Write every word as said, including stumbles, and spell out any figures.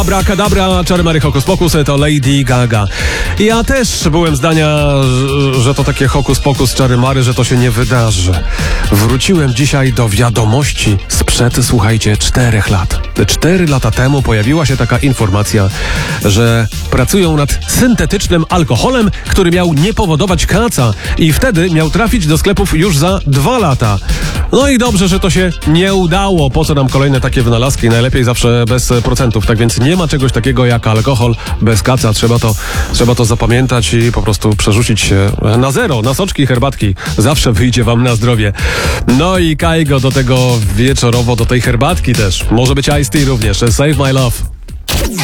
Abracadabra, czary mary, hokus pokus, to Lady Gaga. Ja też byłem zdania, że to takie hokus pokus, czary mary, że to się nie wydarzy. Wróciłem dzisiaj do wiadomości sprzed, słuchajcie, czterech lat. Cztery lata temu pojawiła się taka informacja, że pracują nad syntetycznym alkoholem, który miał nie powodować kaca i wtedy miał trafić do sklepów już za dwa lata. No i dobrze, że to się nie udało. Po co nam kolejne takie wynalazki? Najlepiej zawsze bez procentów. Tak więc nie ma czegoś takiego jak alkohol bez kaca. Trzeba to, trzeba to zapamiętać i po prostu przerzucić się na zero, na soczki, herbatki. Zawsze wyjdzie wam na zdrowie. No i Kaigo do tego wieczorowo, do tej herbatki też. Może być iced tea również. Save my love.